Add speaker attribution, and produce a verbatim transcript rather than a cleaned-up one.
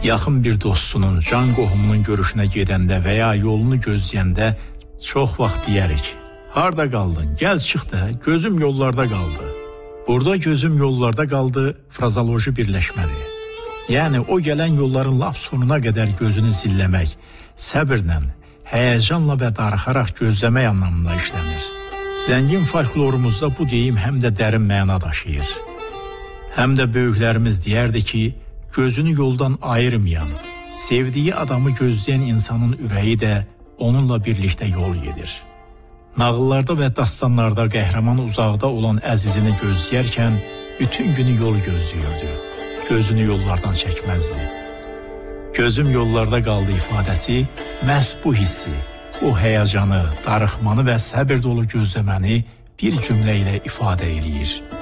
Speaker 1: Yaxın bir dostunun, can qohumunun görüşünə gedəndə və ya yolunu gözləyəndə çox vaxt deyərik: harda qaldın, gəl çıx da, gözüm yollarda qaldı. Burada gözüm yollarda qaldı frazoloji birləşmədir. Yəni o gələn yolların lap sonuna qədər gözünü zilləmək, səbirlə, həyəcanla və darıxaraq gözləmək anlamında işlənir. Zəngin folklorumuzda bu deyim həm də dərin məna daşıyır. Həm də böyüklərimiz deyərdi ki, gözünü yoldan ayırmayan, sevdiyi adamı gözləyən insanın ürəyi də onunla birlikdə yol gedir. Nağıllarda və dastanlarda qəhrəman uzaqda olan əzizini gözləyərkən bütün günü yol gözləyirdi. Gözünü yollardan çəkməzdi. Gözüm yollarda qaldı ifadəsi məhz bu hissi, o həyəcanı, darıxmanı və səbir dolu gözləməni bir cümlə ilə ifadə eləyir.